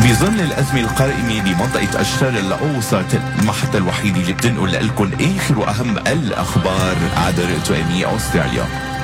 بظل الأزمة القائمة بمنطقة الشرق الأوسط، المحطة الوحيدة اللي بتنقل لكم آخر وأهم الأخبار عبر توامي أستراليا.